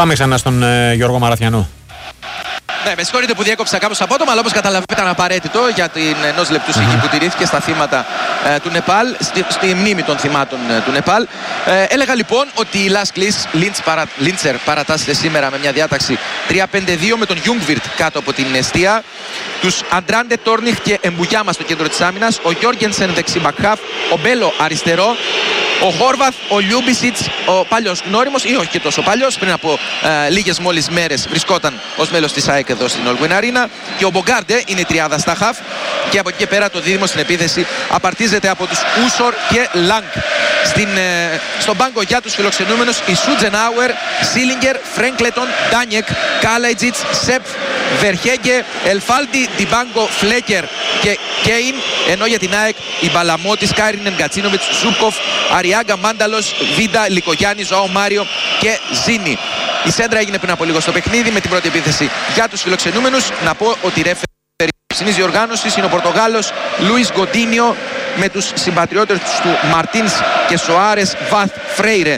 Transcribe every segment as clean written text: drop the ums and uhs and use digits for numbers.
Πάμε ξανά στον Γιώργο Μαραθιανό. Ναι, με συγχωρείτε που διέκοψα κάπως απότομα, αλλά όπως καταλαβαίνετε ήταν απαραίτητο για την ενός λεπτού σιγή που τηρήθηκε στα θύματα του Νεπάλ, στη μνήμη των θυμάτων του Νεπάλ. Έλεγα λοιπόν ότι η Λας Λίντσερ παρατάσσεται σήμερα με μια διάταξη 3-5-2 με τον Γιούγκβιρτ κάτω από την εστία. Τους Αντράντε, Τόρνιχ και Εμπουγιάμα στο κέντρο της άμυνας. Ο Γιώργενσεν δεξιμπακχάφ, ο Μπέλο αριστερό. Ο Χόρβαθ, ο Λιούμπισιτς, ο παλιός γνώριμος ή όχι και τόσο παλιός, πριν από λίγες μόλις μέρες βρισκόταν ως μέλος της ΑΕΚ εδώ στην Όλγουιν Αρίνα. Και ο Μπογκάρντε είναι η τριάδα στα χαφ. Και από εκεί και πέρα το δίδυμο στην επίθεση απαρτίζεται από τους Ούσορ και Λάγκ. Στον πάγκο για τους φιλοξενούμενους η Σούτζενάουερ, Σίλιγκερ, Φρέγκλετον, Ντάνιεκ, Κάλαϊτζιτς, Σεπ, Βερχέγκε, Ελφάλντι, Ντιμπάγκο, Φλέκερ και Κέιν. Ενώ για την ΑΕΚ η Μπαλαμότης, Κάιρινεν, Γκατσίνοβιτς, Ζούπκοφ, Αριάγκα, Μάνταλος, Βίντα, Λικογιάννη, Ζωάο Μάριο και Ζίνι. Η σέντρα έγινε πριν από λίγο στο παιχνίδι με την πρώτη επίθεση για τους φιλοξενούμενους. Να πω ότι η ρέφερη της διοργάνωσης είναι ο Πορτογάλος Λούις Γκοντίνιο με τους συμπατριώτες του Μαρτίνς και Σοάρες, Βαθ, Φρέιρε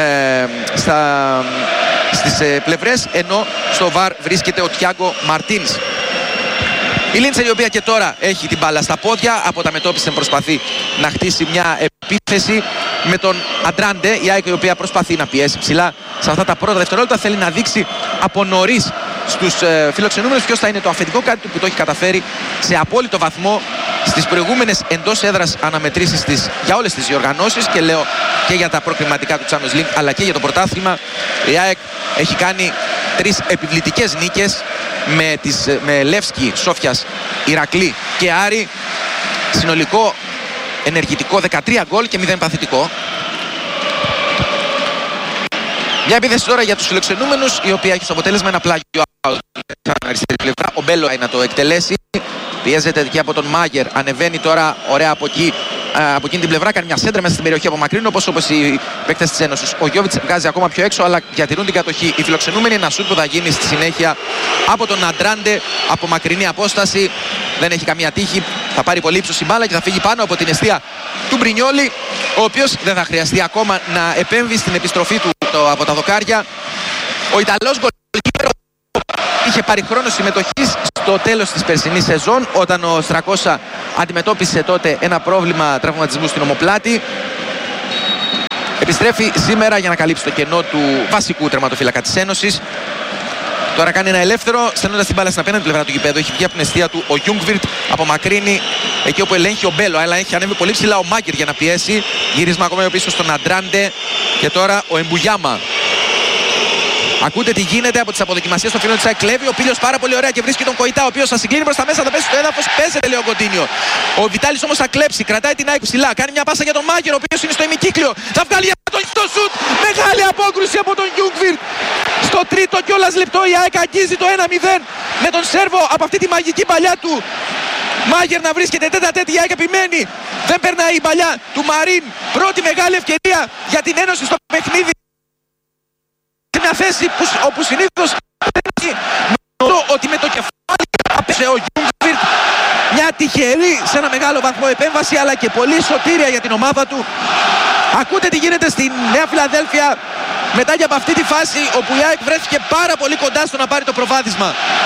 στις πλευρές, ενώ στο βαρ βρίσκεται ο Τιάγκο Μαρτίνς. Η Λίντσερ, η οποία και τώρα έχει την μπάλα στα πόδια, από τα μετώπιση προσπαθεί να χτίσει μια επίθεση με τον Αντράντε. Η ΑΕΚ, η οποία προσπαθεί να πιέσει ψηλά σε αυτά τα πρώτα δευτερόλεπτα, θέλει να δείξει από νωρίς στους φιλοξενούμενους ποιος θα είναι το αφεντικό, κάτι που το έχει καταφέρει σε απόλυτο βαθμό στις προηγούμενες εντός έδρας αναμετρήσεις της για όλες τις διοργανώσεις, και λέω και για τα προκριματικά του Champions League αλλά και για το πρωτάθλημα. Η ΑΕΚ έχει κάνει 3 επιβλητικές νίκες με Λεύσκι, Σόφιας, Ηρακλή και Άρη. Συνολικό ενεργητικό 13 γκολ και 0 παθητικό. Μια επίθεση τώρα για τους φιλοξενούμενους, η οποία έχει στο αποτέλεσμα ένα πλάγιο out στην αριστερή πλευρά. Ο Μπέλο να το εκτελέσει. Πιέζεται εκεί από τον Μάγερ. Ανεβαίνει τώρα ωραία από εκεί. Από εκείνη την πλευρά κάνει μια σέντρα μέσα στην περιοχή από μακρινό, όπως οι παίκτες της Ένωσης. Ο Γιώβιτς βγάζει ακόμα πιο έξω, αλλά διατηρούν την κατοχή οι φιλοξενούμενοι. Ένα σουτ που θα γίνει στη συνέχεια από τον Αντράντε από μακρινή απόσταση. Δεν έχει καμία τύχη. Θα πάρει πολύ ύψος η μπάλα και θα φύγει πάνω από την εστία του Μπρινιόλι, ο οποίος δεν θα χρειαστεί ακόμα να επέμβει στην επιστροφή του από τα δοκάρια. Ο Ιταλός γκολκίπερ είχε πάρει χρόνο συμμετοχής στο τέλος της περσινής σεζόν, όταν ο Στρακόσα αντιμετώπισε τότε ένα πρόβλημα τραυματισμού στην ομοπλάτη. Επιστρέφει σήμερα για να καλύψει το κενό του βασικού τερματοφύλακα της Ένωσης. Τώρα κάνει ένα ελεύθερο, στέλνοντας την μπάλα στην απέναντι πλευρά του γηπέδου. Έχει βγει από την αιστεία του ο Γιούγκβιρτ, απομακρύνει εκεί όπου ελέγχει ο Μπέλο, αλλά έχει ανέβει πολύ ψηλά ο Μάγκερ για να πιέσει. Γύρισμα ακόμα πίσω στον Αντράντε και τώρα ο Εμπουγιάμα. Ακούτε τι γίνεται από τις αποδοκιμασίες των φίλων της ΑΕΚ. Κλέβει ο Πίλιος πάρα πολύ ωραία και βρίσκει τον Κοϊτά, ο οποίος θα συγκλίνει προς τα μέσα, θα πέσει στο έδαφος. Παίζεται, λέει ο Κοντίνιο. Ο Βιτάλης όμως θα κλέψει, κρατάει την ΑΕΚ ψηλά. Κάνει μια πάσα για τον Μάγερ, ο οποίος είναι στο ημικύκλιο. Θα βγάλει για το σουτ. Μεγάλη απόκρουση από τον Γιούγκβιρτ. Στο τρίτο κιόλας λεπτό η ΑΕΚ αγγίζει το 1-0 με τον Σέρβο από αυτή τη μαγική παλιά του Μάγερ να βρίσκεται τέτα-τέτ. Η ΑΕΚ επιμένει. Δεν περνάει η παλιά του Μαρίν. Πρώτη μεγάλη ευκαιρία για την Ένωση στο παιχνίδι. Σε μια θέση όπου συνήθως ότι με το κεφάλι απέσε ο Γιούγκβιρτ. Μια τυχερή σε ένα μεγάλο βαθμό επέμβαση, αλλά και πολύ σωτήρια για την ομάδα του. Ακούτε τι γίνεται στην Νέα Φιλαδέλφια μετά και από αυτή τη φάση, όπου η ΑΕΚ βρέθηκε πάρα πολύ κοντά στο να πάρει το προβάδισμα.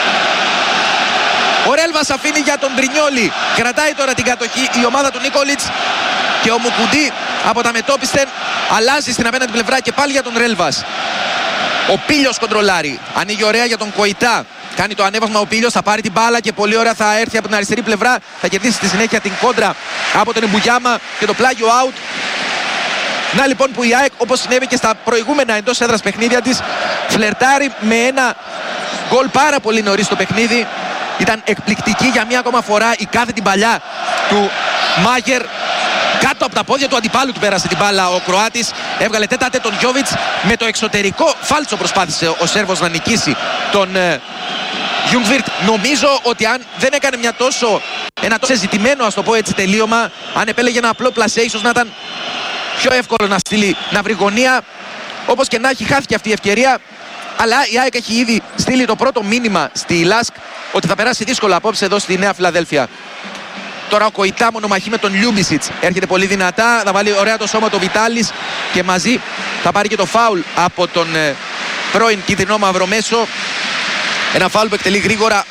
Ο Ρέλβας αφήνει για τον Μπρινιόλι. Κρατάει τώρα την κατοχή η ομάδα του Νίκολιτς και ο Μουκουντή από τα μετώπιστεν αλλάζει στην απέναντι πλευρά και πάλι για τον Ρέλβας. Ο Πίλιος κοντρολάρει. Ανοίγει ωραία για τον Κοϊτά. Κάνει το ανέβασμα ο Πίλιος, θα πάρει την μπάλα και πολύ ωραία θα έρθει από την αριστερή πλευρά. Θα κερδίσει στη συνέχεια την κόντρα από τον Εμπουγιάμα και το πλάγιο out. Να λοιπόν που η ΑΕΚ, όπως συνέβη και στα προηγούμενα εντός έδρας παιχνίδια της, φλερτάρει με ένα γκολ πάρα πολύ νωρίς στο παιχνίδι. Ήταν εκπληκτική για μία ακόμα φορά η κάθε την παλιά του Μάγερ. Κάτω από τα πόδια του αντιπάλου του πέρασε την μπάλα ο Κροάτης. Έβγαλε τέτα-τέτ τον Γιώβιτς. Με το εξωτερικό φάλτσο προσπάθησε ο Σέρβος να νικήσει τον Γιούγκβιρτ. Νομίζω ότι αν δεν έκανε ένα τόσο ζητημένο, ας το πω έτσι, τελείωμα, αν επέλεγε ένα απλό πλασέ, ίσως να ήταν πιο εύκολο να στείλει, να βρει γωνία. Όπως και να έχει, χάθηκε αυτή η ευκαιρία. Αλλά η ΑΕΚ έχει ήδη στείλει το πρώτο μήνυμα στη Λάσκ ότι θα περάσει δύσκολα απόψε εδώ στη Νέα Φιλαδέλφια. Τώρα ο Κοϊτά μονομαχεί με τον Λιούμπισιτς. Έρχεται πολύ δυνατά, θα βάλει ωραία το σώμα το Βιτάλης και μαζί θα πάρει και το φάουλ από τον πρώην κίτρινο μαύρο μέσο. Ένα φάουλ που εκτελεί γρήγορα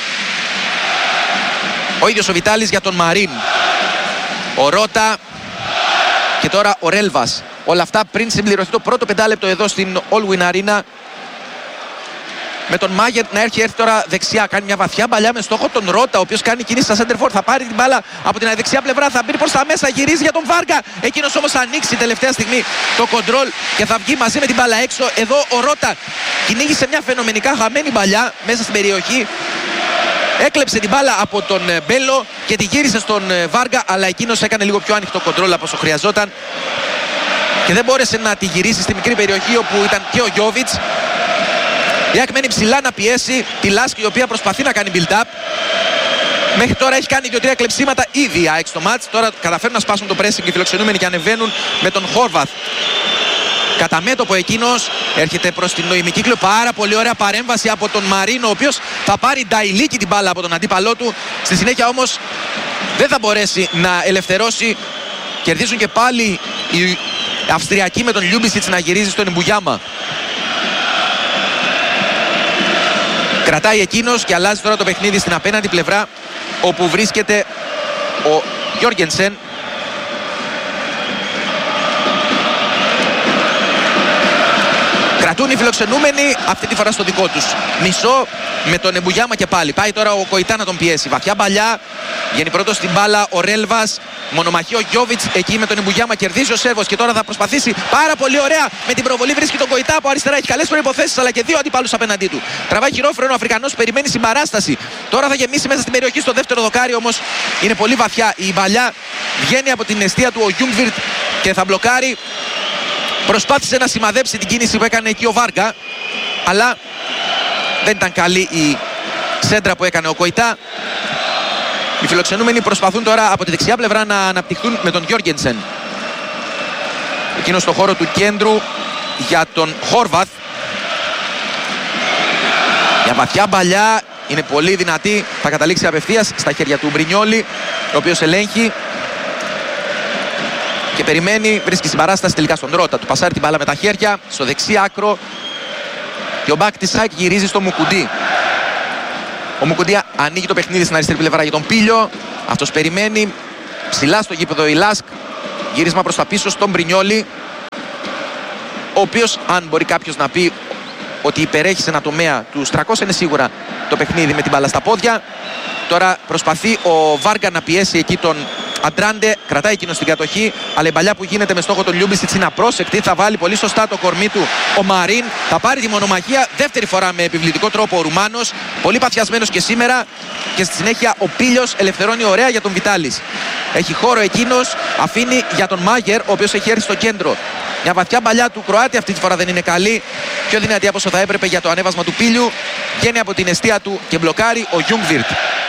ο ίδιος ο Βιτάλης για τον Μαρίν. Ο Ρώτα και τώρα ο Ρέλβας. Όλα αυτά πριν συμπληρωθεί το πρώτο πεντάλεπτο εδώ στην All Win Arena. Με τον Μάγερ να έρθει τώρα δεξιά. Κάνει μια βαθιά μπαλιά με στόχο τον Ρώτα, ο οποίος κάνει κίνηση στα center for. Θα πάρει την μπάλα από την δεξιά πλευρά, θα μπει προς τα μέσα, γυρίζει για τον Βάργα. Εκείνος όμως θα ανοίξει τελευταία στιγμή το κοντρόλ και θα βγει μαζί με την μπάλα έξω. Εδώ ο Ρώτα κυνήγησε μια φαινομενικά χαμένη μπαλιά μέσα στην περιοχή. Έκλεψε την μπάλα από τον Μπέλο και τη γύρισε στον Βάργα, αλλά εκείνος έκανε λίγο πιο ανοιχτό κοντρόλ από όσο χρειαζόταν και δεν μπόρεσε να τη γυρίσει στη μικρή περιοχή όπου ήταν και ο Γιόβιτς. Η ΑΕΚ μένει ψηλά να πιέσει τη Λάσκ, η οποία προσπαθεί να κάνει build-up. Μέχρι τώρα έχει κάνει 2-3 κλεψίματα ήδη η ΑΕΚ στο μάτς. Τώρα καταφέρουν να σπάσουν το pressing οι φιλοξενούμενοι και ανεβαίνουν με τον Χόρβαθ. Κατά μέτωπο εκείνος έρχεται προς την νοημικύκλιο. Πάρα πολύ ωραία παρέμβαση από τον Μαρίνο, ο οποίος θα πάρει νταϊλίκι την μπάλα από τον αντίπαλό του. Στη συνέχεια όμως δεν θα μπορέσει να ελευθερώσει. Κερδίζουν και πάλι οι Αυστριακοί με τον Λιούμπισιτς να γυρίζει στον Ιμπουγιάμα. Κρατάει εκείνος και αλλάζει τώρα το παιχνίδι στην απέναντι πλευρά, όπου βρίσκεται ο Γιόργενσεν. Κρατούν οι φιλοξενούμενοι, αυτή τη φορά στο δικό τους μισό, με τον Εμπουγιάμα και πάλι. Πάει τώρα ο Κοϊτά να τον πιέσει. Βαθιά μπαλιά, βγαίνει πρώτος στην μπάλα ο Ρέλβας. Μονομαχεί ο Γιόβιτς εκεί με τον Εμπουγιάμα, κερδίζει ο Σέρβος και τώρα θα προσπαθήσει πάρα πολύ ωραία με την προβολή. Βρίσκει τον Κοϊτά από αριστερά, έχει καλές προϋποθέσεις αλλά και δύο αντιπάλους απέναντί του. Τραβάει χειρόφρενο ο Αφρικανός, περιμένει συμπαράσταση. Τώρα θα γεμίσει μέσα στην περιοχή στο δεύτερο δοκάρι, όμως είναι πολύ βαθιά η μπαλιά. Βγαίνει από την αιστεία του ο Γιούγκβιρτ και θα μπλοκάρει. Προσπάθησε να σημαδέψει την κίνηση που έκανε εκεί ο Βάργα, αλλά δεν ήταν καλή η σέντρα που έκανε ο Κοϊτά. Οι φιλοξενούμενοι προσπαθούν τώρα από τη δεξιά πλευρά να αναπτυχθούν με τον Γιόργενσεν. Εκείνος στο χώρο του κέντρου για τον Χόρβαθ. Μια βαθιά μπαλιά, είναι πολύ δυνατή, θα καταλήξει απευθείας στα χέρια του Μπρινιόλι, ο οποίος ελέγχει και περιμένει, βρίσκει συμπαράσταση τελικά στον Ρώτα. Του πασάρει την μπάλα με τα χέρια στο δεξί άκρο και ο μπακ της ΑΕΚ γυρίζει στο Μουκουντί. Ο Μουκουντί ανοίγει το παιχνίδι στην αριστερή πλευρά για τον Πίλιο. Αυτός περιμένει ψηλά στο γήπεδο η Λάσκ. Γύρισμα προς τα πίσω στον Μπρινιόλι, ο οποίος, αν μπορεί κάποιος να πει ότι υπερέχει σε ένα τομέα του Στρακός, είναι σίγουρα το παιχνίδι με την μπάλα στα πόδια. Τώρα προσπαθεί ο Βάργα να πιέσει εκεί τον Αντράντε, κρατάει εκείνο στην κατοχή, αλλά η παλιά που γίνεται με στόχο τον Λιούμπισιτς είναι απρόσεκτη. Θα βάλει πολύ σωστά το κορμί του ο Μαρίν. Θα πάρει τη μονομαχία δεύτερη φορά με επιβλητικό τρόπο ο Ρουμάνος. Πολύ παθιασμένος και σήμερα. Και στη συνέχεια ο Πίλιος ελευθερώνει ωραία για τον Βιτάλης. Έχει χώρο εκείνος, αφήνει για τον Μάγερ, ο οποίος έχει έρθει στο κέντρο. Μια βαθιά μπαλιά του Κροάτη, αυτή τη φορά δεν είναι καλή. Πιο δυνατή από όσο θα έπρεπε για το ανέβασμα του Πίλιου. Βγαίνει από την αιστεία του και μπλοκάρει ο Γιούγκβιρτ.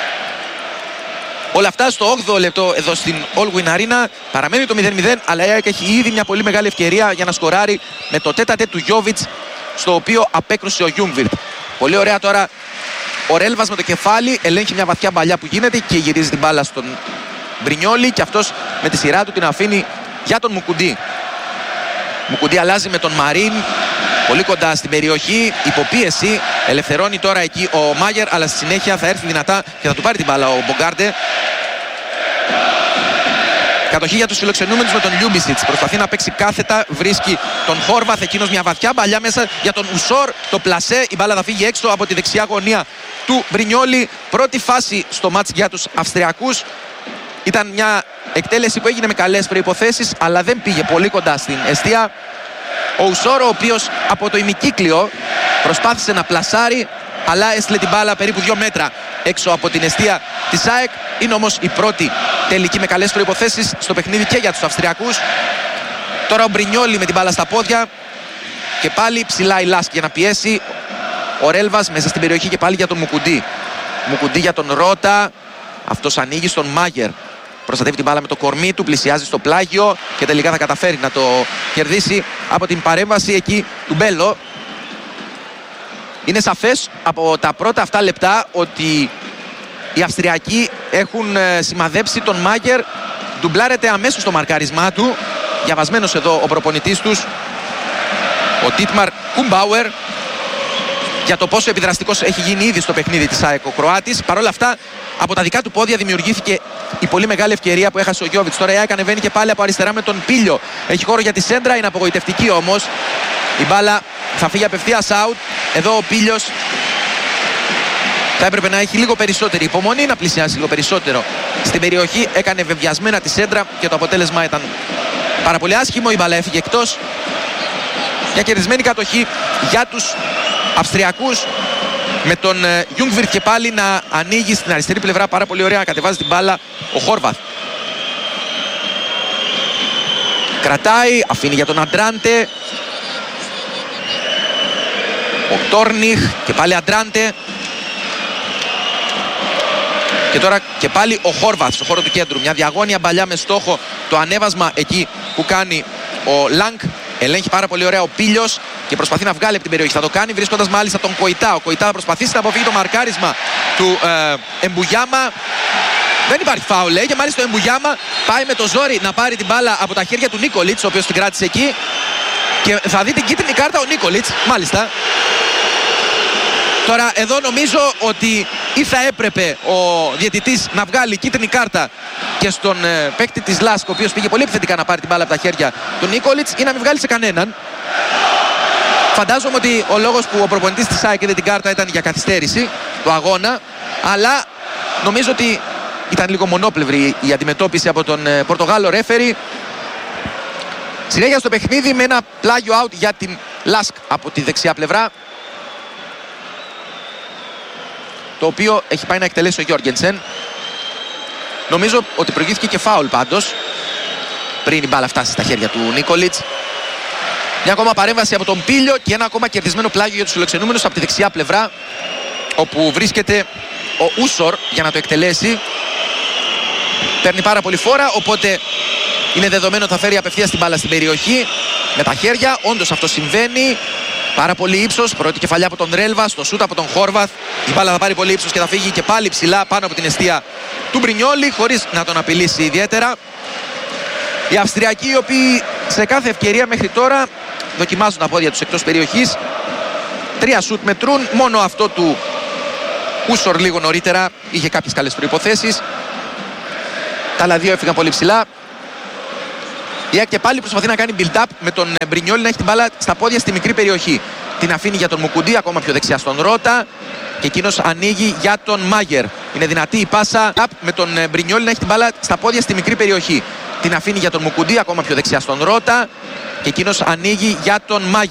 Όλα αυτά στο 8ο λεπτό εδώ στην All Win Arena. Παραμένει το 0-0, αλλά η ΑΕΚ έχει ήδη μια πολύ μεγάλη ευκαιρία για να σκοράρει με το τέτα-τέτ του Γιόβιτς, στο οποίο απέκρουσε ο Γιούγκβιρτ. Πολύ ωραία τώρα ο Ρέλβας με το κεφάλι, ελέγχει μια βαθιά μπαλιά που γίνεται και γυρίζει την μπάλα στον Μπρινιόλι και αυτός με τη σειρά του την αφήνει για τον Μουκουντί. Μουκουντί αλλάζει με τον Μαρίν, πολύ κοντά στην περιοχή, υποπίεση. Ελευθερώνει τώρα εκεί ο Μάγερ, αλλά στη συνέχεια θα έρθει δυνατά και θα του πάρει την μπάλα ο Μπογκάρντε. Κατοχή για τους φιλοξενούμενους με τον Λιούμπισιτς. Προσπαθεί να παίξει κάθετα, βρίσκει τον Χόρβαθ, εκείνος μια βαθιά μπαλιά μέσα για τον Ουσόρ. Το πλασέ, η μπάλα θα φύγει έξω από τη δεξιά γωνία του Μπρινιόλι. Πρώτη φάση στο μάτς για τους Αυστριακούς. Ήταν μια εκτέλεση που έγινε με καλές προϋποθέσεις, αλλά δεν πήγε πολύ κοντά στην εστία. Ο Ουσόρ, ο οποίος από το ημικύκλιο προσπάθησε να πλασάρει, αλλά έστειλε την μπάλα περίπου 2 μέτρα έξω από την εστία της ΑΕΚ. Είναι όμως η πρώτη τελική με καλές προϋποθέσεις στο παιχνίδι και για τους Αυστριακούς. Τώρα ο Μπρινιόλι με την μπάλα στα πόδια και πάλι ψηλά η Λάσκ για να πιέσει. Ο Ρέλβας μέσα στην περιοχή και πάλι για τον Μουκουντί. Μουκουντί για τον Ρώτα. Αυτός ανοίγει στον Μάγερ. Προστατεύει την μπάλα με το κορμί του, πλησιάζει στο πλάγιο και τελικά θα καταφέρει να το κερδίσει από την παρέμβαση εκεί του Μπέλο. Είναι σαφές από τα πρώτα αυτά λεπτά ότι οι Αυστριακοί έχουν σημαδέψει τον Μάγερ. Ντουμπλάρεται αμέσως το μαρκάρισμά του. Διαβασμένος εδώ ο προπονητής τους, ο Τίτμαρ Κουμπάουερ. για το πόσο επιδραστικός έχει γίνει ήδη στο παιχνίδι της ΑΕΚ ο Κροάτης. Παρ' όλα αυτά, από τα δικά του πόδια δημιουργήθηκε η πολύ μεγάλη ευκαιρία που έχασε ο Γιόβιτς. Τώρα η ΑΕΚ ανεβαίνει και πάλι από αριστερά με τον Πίλιο. Έχει χώρο για τη σέντρα, είναι απογοητευτική όμως. Η μπάλα θα φύγει απευθείας out. Εδώ ο Πίλιος θα έπρεπε να έχει λίγο περισσότερη υπομονή, να πλησιάσει λίγο περισσότερο στην περιοχή. Έκανε βεβαιασμένα τη σέντρα και το αποτέλεσμα ήταν πάρα πολύ άσχημο. Η μπάλα έφυγε εκτός. Μια κερδισμένη κατοχή για τους Αυστριακούς, με τον Γιούγκβιρτ και πάλι να ανοίγει στην αριστερή πλευρά πάρα πολύ ωραία, να κατεβάζει την μπάλα ο Χόρβαθ. Κρατάει, αφήνει για τον Αντράντε. Ο Τόρνιχ και πάλι Αντράντε. Και τώρα και πάλι ο Χόρβαθ στο χώρο του κέντρου. Μια διαγώνια παλιά με στόχο το ανέβασμα εκεί που κάνει ο Λάνκ. Ελέγχει πάρα πολύ ωραία ο Πίλιος και προσπαθεί να βγάλει από την περιοχή. Θα το κάνει βρίσκοντας μάλιστα τον Κοϊτά. Ο Κοϊτά θα προσπαθήσει να αποφύγει το μαρκάρισμα του Εμπουγιάμα. Δεν υπάρχει φάουλ, λέει, και μάλιστα ο Εμπουγιάμα πάει με το ζόρι να πάρει την μπάλα από τα χέρια του Νίκολιτς, ο οποίος την κράτησε εκεί. Και θα δει την κίτρινη κάρτα ο Νίκολιτς, μάλιστα. Τώρα εδώ νομίζω ότι ή θα έπρεπε ο διαιτητής να βγάλει κίτρινη κάρτα και στον παίκτη της Λάσκ, ο οποίος πήγε πολύ επιθετικά να πάρει την μπάλα από τα χέρια του Νίκολιτς, ή να μην βγάλει σε κανέναν. Φαντάζομαι ότι ο λόγος που ο προπονητής της ΑΕΚ είδε την κάρτα ήταν για καθυστέρηση του αγώνα, αλλά νομίζω ότι ήταν λίγο μονόπλευρη η αντιμετώπιση από τον Πορτογάλο ρέφερι. Συνέχεια στο παιχνίδι με ένα πλάγιο out για την Λάσκ από τη δεξιά πλευρά, το οποίο έχει πάει να εκτελέσει ο Γιόργενσεν. Νομίζω ότι προηγήθηκε και φάουλ πάντως πριν η μπάλα φτάσει στα χέρια του Νίκολιτς. Μια ακόμα παρέμβαση από τον Πίλιο και ένα ακόμα κερδισμένο πλάγιο για τους φιλοξενούμενους από τη δεξιά πλευρά, όπου βρίσκεται ο Ούσορ για να το εκτελέσει. Παίρνει πάρα πολύ φόρα, οπότε είναι δεδομένο ότι θα φέρει απευθείας την μπάλα στην περιοχή με τα χέρια. Όντως αυτό συμβαίνει. Πάρα πολύ ύψος, πρώτη κεφαλιά από τον Ρέλβα, στο σούτ από τον Χόρβαθ. Η μπάλα θα πάρει πολύ ύψος και θα φύγει και πάλι ψηλά πάνω από την εστία του Μπρινιόλι, χωρίς να τον απειλήσει ιδιαίτερα. Οι Αυστριακοί, οι οποίοι σε κάθε ευκαιρία μέχρι τώρα δοκιμάζουν τα πόδια τους εκτός περιοχής. 3 σούτ μετρούν, μόνο αυτό του Ούσορ λίγο νωρίτερα είχε κάποιες καλές προϋποθέσεις. Τα άλλα δύο έφυγαν πολύ ψηλά. Η ΑΕΚ και πάλι προσπαθεί να κάνει build-up με τον Μπρινιόλι να έχει την μπάλα στα πόδια στη μικρή περιοχή. Την αφήνει για τον Μουκουντή, ακόμα πιο δεξιά στον Ρώτα. Και εκείνος ανοίγει για τον Μάγερ. Είναι δυνατή η πάσα με τον Μπρινιόλι να έχει την μπάλα στα πόδια στη μικρή περιοχή. Την αφήνει για τον Μουκουντή, ακόμα πιο δεξιά στον Ρώτα. Και εκείνος ανοίγει για τον Μάγερ.